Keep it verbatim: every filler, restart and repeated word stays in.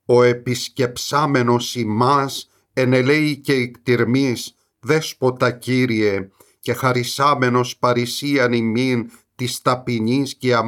ο επισκεψάμενος ημάς εν ελέη και εκτιρμής, δέσποτα Κύριε, και χαρισάμενος παρησίαν ημίν της ταπεινής και